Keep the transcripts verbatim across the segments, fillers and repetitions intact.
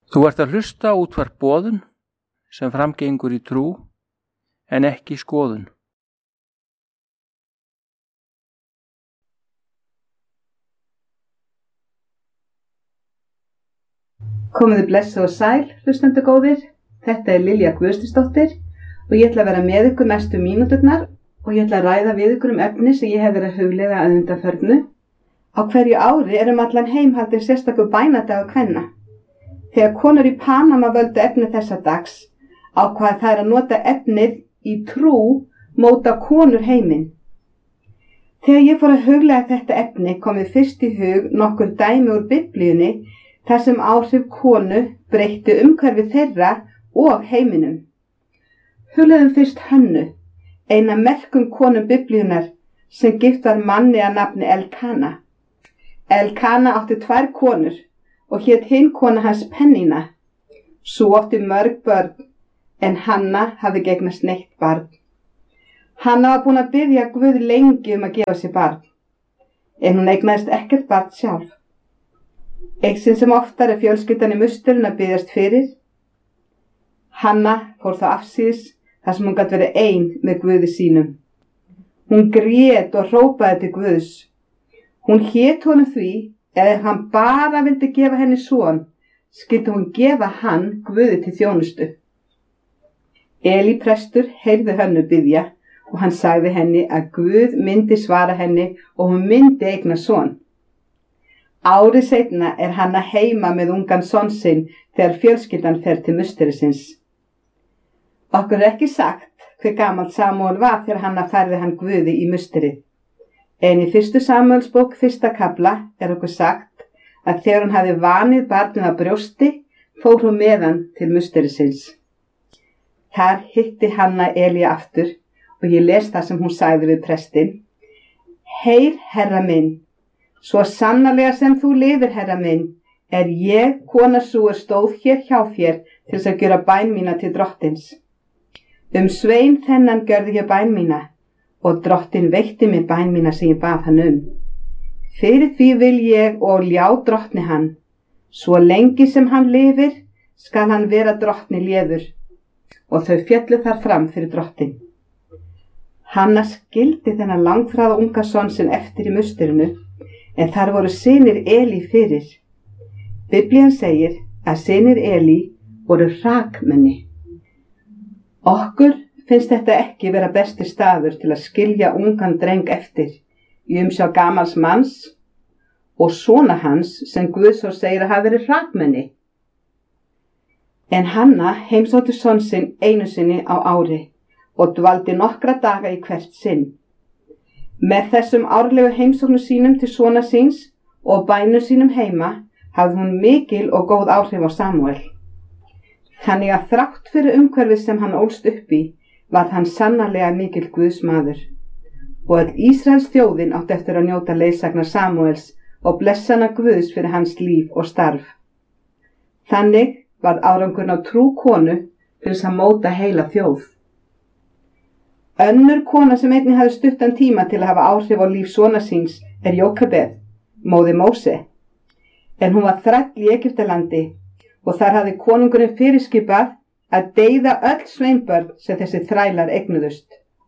Þú ert að hlusta á útvarp Boðun sem framgengur í trú en ekki skoðun. Komiði blessu og sæl, hlustendur góðir. Þetta er Lilja Guðstínsdóttir og ég ætla að vera með ykkur næstu mínúturnar og ég ætla að ræða við ykkur um efni sem ég hef verið að hugleiða að undanförnu. Á hverju ári er um allan heim haldinn sérstakur bænadagur kvenna. Þegar konur í Panama völdu efni þessa dags, ákvað þær að nota efnið í trú móta konur heiminn. Þegar ég fór að hugleiða þetta efni kom mér fyrst í hug nokkur dæmi úr Biblíunni þar sem áhrif konu breyttu umhverfi þeirra og heiminum. Hugleiðum fyrst Hönnu, eina merkum konu Biblíunnar sem gift var manni að nafni Elkana. Elkana átti tvær konur og hét hinn kona hans Pennína. Sú átti mörg börn, en Hanna hafði eignast neitt barn. Hanna var búin að biðja Guð lengi um að gefa sér barn, en hún eignaðist ekkert barn sjálf. Eitt sinn sem oftar er fjölskyldan í musturinn að biðjast fyrir. Hanna fór þá afsíðis þar sem hún gat verið ein með Guði sínum. Hún grét og hrópaði til Guðs. Hún hét honum því að ef hann bara vildi gefa henni son, skyldi hún gefa hann Guði til þjónustu. Elí prestur heyrði Hönnu biðja og hann sagði henni að Guð myndi svara henni og hún myndi eigna son. Ári seinna er Hanna heima með ungan son sinn þegar fjölskyldan fer til musterisins. Okkur er ekki sagt hve gamall Samúel var þegar Hanna færði hann Guði í musterið. En í fyrstu Samúelsbók fyrsta kafla er okkur sagt að þegar hún hafi vanið barnið á brjósti, fór hún með hann til musterisins. Þar hitti Hanna Elí aftur og ég les það sem hún sagði við prestinn. Heyr, herra minn, svo sannarlega sem þú lifir, herra minn, er ég, kona sú er stóð hér hjá þér til þess að gera bæn mína til drottins. Um svein þennan gjörði ég bæn mína og drottin veitti mér bæn mína sem ég bað hann um. Fyrir því vil ég og ljá drottni hann. Svo lengi sem hann lifir, skal hann vera drottni léður. Og þau féllu þar fram fyrir drottin. Hanna skildi þennan langþráða unga son sinn eftir í musterinu, en þar voru synir Elí fyrir. Biblían segir að synir Elí voru hrakmenni. Okkur finnst þetta ekki vera besti staður til að skilja ungan dreng eftir í umsjá gamals manns og sona hans sem Guð svo segir að hafa verið hrakmenni. En Hanna heimsótti son sinn einu sinni á ári og dvaldi nokkra daga í hvert sinn. Með þessum árlegu heimsóknum sínum til sona síns og bænum sínum heima hafði hún mikil og góð áhrif á Samúel. Þannig að þrátt fyrir umhverfið sem hann ólst upp í, varð hann sannarlega mikil Guðs maður. Og öll Ísraels þjóðin átti eftir að njóta leiðsagnar Samúels og blessana Guðs fyrir hans líf og starf. Þannig varð árangurinn á trú konu til þess að móta heila þjóð. Önnur kona sem einnig hafði stuttan tíma til að hafa áhrif á líf sona síns er Jókebed, móðir Móse. En hún var þræll í Egyptalandi og þar hafði konungurinn fyrirskipað að deyða öll sveinbörn sem þessi þrælar eignuðust.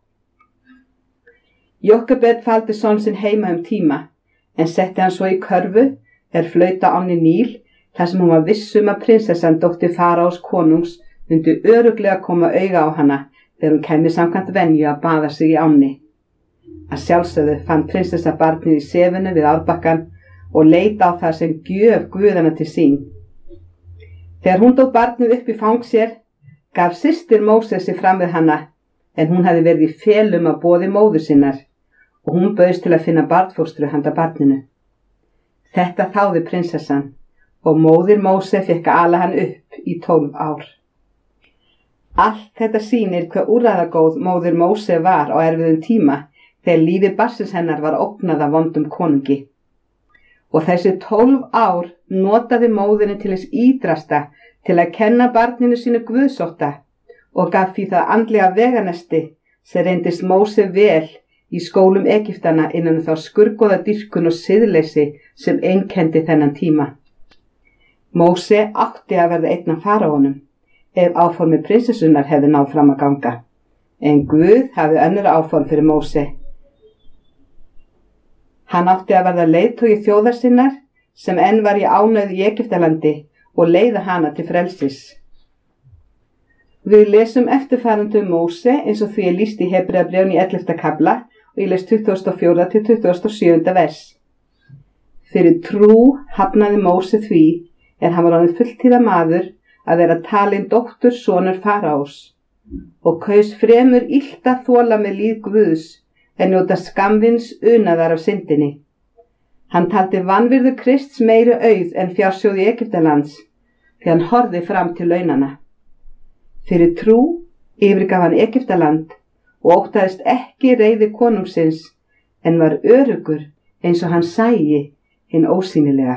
Jókebed faldi son sinn heima um tíma, en setti hann svo í körfu er flauta ánni Níl, þar sem hún var viss um að prinsessan dóttir Faraós konungs myndi örugglega koma auga á hana þegar hún kæmi samkvæmt venju að baða sig í ánni. Að sjálfsögðu fann prinsessa barnið í sefinu við árbakkan og leit á það sem gjöf Guðana til sín. Þegar hún tók barnið upp í fang sér, gaf systir Mósesi fram við hana, en hún hafði verið í felum að boði móður sinnar og hún bauðst til að finna barnfóstru handa barninu. Þetta þáði prinsessan og móðir Móse fékk að ala hann upp í tólf ár. Allt þetta sýnir hve úrræðagóð móðir Móse var á erfiðum tíma þegar lífi barnsins hennar var ógnað af vondum konungi. Og þessi tólf ár notaði móðinni til þess ídrasta til að kenna barninu sínu guðsótta og gaf því það andlega veganesti sem reyndist Móse vel í skólum Egyptana innan þá skurgoða dýrkun og siðleysi sem einkenndi þennan tíma. Móse átti að verða einn af faraónum ef áformi prinsessunnar hefði náð fram að ganga. En Guð hafði önnur áform fyrir Móse. Hann átti að verða leiðtogi þjóðar sinnar sem enn var í ánauð í Egyptalandi og leiða hana til frelsis. Við lesum eftirfarandi um Móse eins og því er lýst í Hebreabréfinu í ellefta kafla og ég les tuttugasta og fjórða til tuttugasta og sjöunda vers. Fyrir trú hafnaði Móse því er hann var orðinn fulltíða maður að vera talinn dóttur sonur faraós og kaus fremur illt að þola með líð Guðs en njóta skamvins unaðar af syndinni. Hann taldi vanvirðu Krists meiri auð en fjársjóði Egyptalands því hann horfði fram til launana. Fyrir trú yfirgaf hann Egyptaland og óttaðist ekki reiði konungsins en var öruggur eins og hann sæi hinn ósýnilega.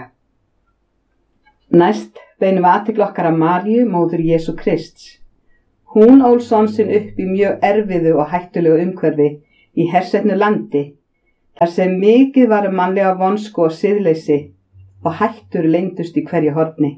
Næst beinum við athygli okkar að Maríu, móður Jesú Krists. Hún ól son sinn upp í mjög erfiðu og hættulegu umhverfi í hersetnu landi, þar sem mikið var um mannlega vonsku og siðleysi og hættur leyndust í hverju horni.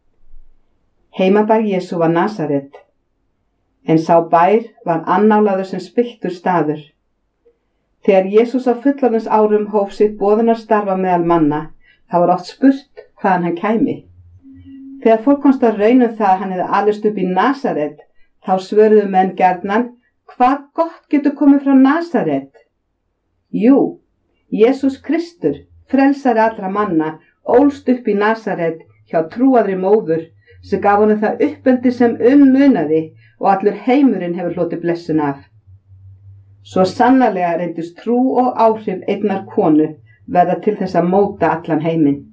Heimabær Jesú var Nasaret, en sá bær var annálaður sem spilltur staður. Þegar Jesús á fullorðins árum hóf sitt boðunarstarfa meðal manna, þá var oft spurt hvaðan hann kæmi. Þegar fólk komst að raun um það að hann hefði alist upp í Nasaret, þá svöruðu menn gjarnan, hvað gott getur komið frá Nasaret? Jú, Jesús Kristur, frelsari allra manna, ólst upp í Nasaret hjá trúaðri móður sem gaf honum það uppeldi sem ummunaði og allur heimurinn hefur hlotið blessun af. Svo sannarlega reyndist trú og áhrif einnar konu verða til þess að móta allan heiminn.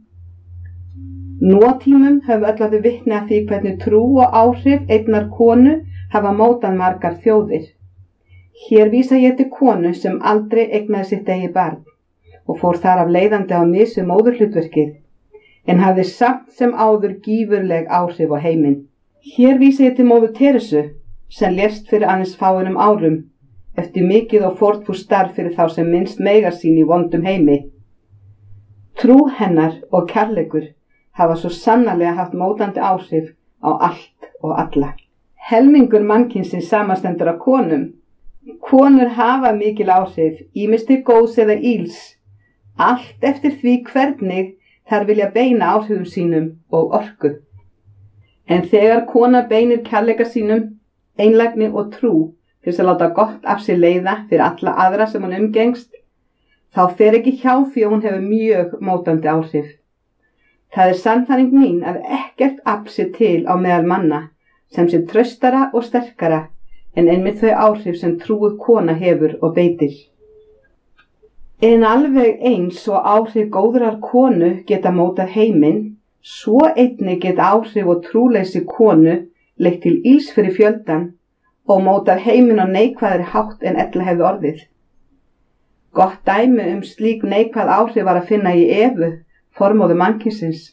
Nú á tímum höfum öll orðið vitni að því hvernig trú og áhrif einnar konu hafa mótað margar þjóðir. Hér vísa ég til konu sem aldrei eignaði sitt eigið barn og fór þar af leiðandi á mis við móðurhlutverkið, en hafði samt sem áður gífurleg áhrif á heiminn. Hér vísa ég til móður Teresu sem lést fyrir aðeins fáeinum árum eftir mikið og fórnfúst starf fyrir þá sem minnst mega sín í vondum heimi. Trú hennar og kærleikur hafa svo sannarlega haft mótandi áhrif á allt og alla. Helmingur mannkynsins samastendur af konum. Konur hafa mikil áhrif, ýmist til góðs eða íls, allt eftir því hvernig þær vilja beina áhrifum sínum og orku. En þegar kona beinir kærleika sínum, einlægni og trú til þess að láta gott af sér leiða fyrir alla aðra sem hún umgengst, þá fer ekki hjá því að hún hefur mjög mótandi áhrif. Það er sannfæring mín að ekkert afl sé til á meðal manna sem sé traustara og sterkara en einmitt þau áhrif sem trúuð kona hefur og beitir. En alveg eins og áhrif góðrar konu geta mótað heiminn, svo einnig geta áhrif og trúleysi konu leitt til ills fyrir fjöldan og mótað heiminn á neikvæðri hátt en ella hefði orðið. Gott dæmi um slík neikvæð áhrif var að finna í Evu, formóðu mannkynsins.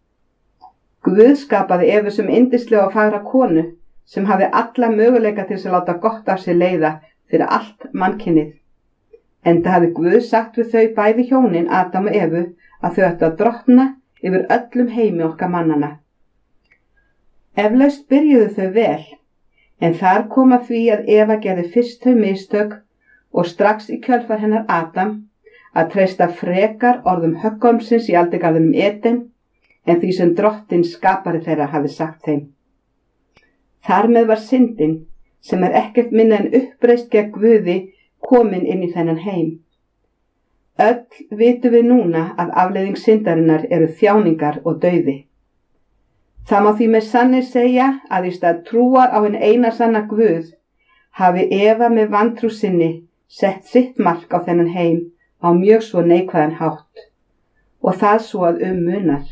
Guð skapaði Evu sem yndislega og fagra konu sem hafði alla möguleika til að láta gott af sér leiða fyrir allt mannkynið. Enda hafði Guð sagt við þau bæði hjónin, Adam og Evu, að þau ættu að drottna yfir öllum heimi okkar mannana. Eflaust byrjuðu þau vel, en þar kom að því að Eva gerði fyrst þau mistök og strax í kjölfar hennar Adam að treysta frekar orðum höggormsins í aldigarðinum Eden en því sem drottinn skapari þeirra hafði sagt þeim. Þar með var syndin, sem er ekkert minna en uppreist gegn Guði, komin inn í þennan heim. Öll vitum við núna að afleiðing syndarinnar eru þjáningar og dauði. Það má því með sanni segja að í stað trúar á hinn eina sanna Guð hafi Eva með vantrú sinni sett sitt mark á þennan heim á mjög svo neikvæðan hátt og það svo að um munar.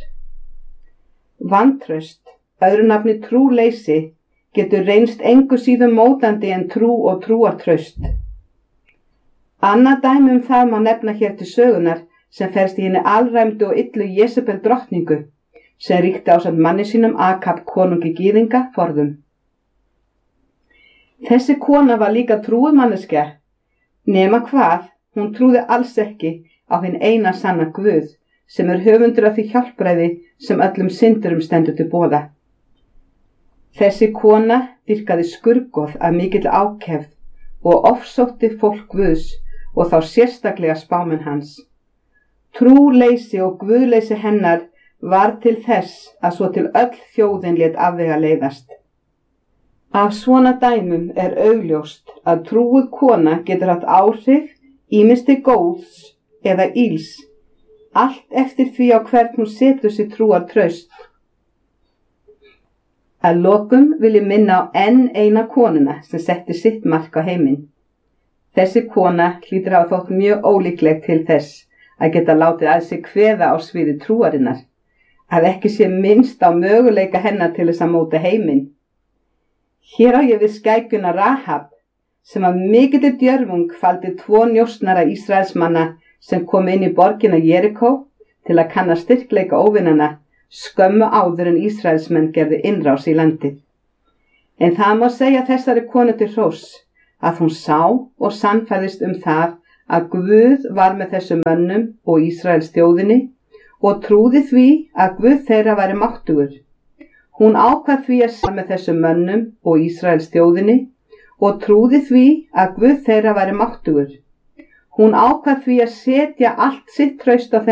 Vantraust, öðru nafni trúleysi, getur reynst engu síðum mótandi en trú og trúartraust. Annað dæmi um það má nefna hér til sögunar sem felst í henni alræmdu og illu Jesebel drottningu sem ríkti ásamt manni sínum Akab konungi gyðinga forðum. Þessi kona var líka trúuð manneskja, nema hvað, hún trúði alls ekki á hinn eina sanna Guð sem er höfundur af því hjálpræði sem öllum syndurum stendur til boða. Þessi kona dýrkaði skurgoð af mikill ákefð og ofsótti fólk Guðs og þá sérstaklega spámenn hans. Trúleysi og guðleysi hennar var til þess að svo til öll þjóðin lét afvega leiðast. Af svona dæmum er augljóst að trúuð kona getur haft áhrif ýmist til góðs eða ills, allt eftir því á hvern hún setur sér trúar traust. Að lokum vil ég minna á enn eina konuna sem setti sitt mark á heiminn. Þessi kona hlýtur hafa þótt mjög ólíkleg til þess að geta látið að sig kveða á sviði trúarinnar, að ekki sé minnst á möguleika hennar til þess að móta heiminn. Hér á ég við skækjuna Rahab, sem af mikilli djörfung faldi tvo njósnara Ísraelsmanna sem kom inn í borgina Jerikó til að kanna styrkleika óvinana skömmu áður en Ísraelsmenn gerðu innrás í landið. En það má segja þessari konu til hróss að hún sá og sannfærðist um það að Guð var með þessum mönnum og Ísraels þjóðinni og trúði því að Guð þeirra væri máttugur. Hún ákvað því að sá með þessum mönnum og Ísraels þjóðinni og trúði því að Guð þeirra væri máttugur. Hún ákvað því að setja allt sitt traust á